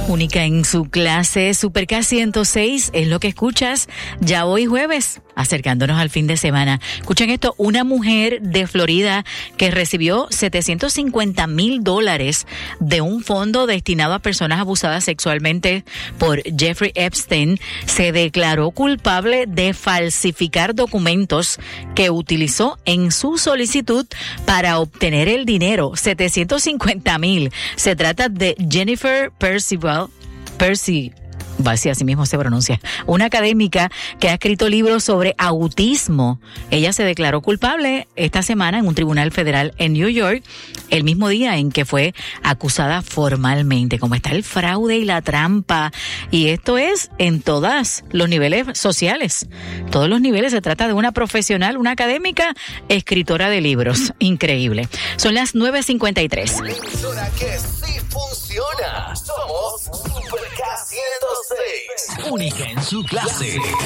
Única en su clase, Super K106 es lo que escuchas ya hoy jueves, acercándonos al fin de semana. Escuchen esto, una mujer de Florida que recibió $750,000 de un fondo destinado a personas abusadas sexualmente por Jeffrey Epstein, se declaró culpable de falsificar documentos que utilizó en su solicitud para obtener el dinero, $750,000. Se trata de Jennifer Percy, así mismo se pronuncia, una académica que ha escrito libros sobre autismo. Ella se declaró culpable esta semana en un tribunal federal en New York, el mismo día en que fue acusada formalmente. Como está el fraude y la trampa, y esto es en todos los niveles sociales, todos los niveles. Se trata de una profesional, una académica, escritora de libros. Increíble. Son las 9:53. Una emisora que sí funciona. Somos Super K106. Única en su clase.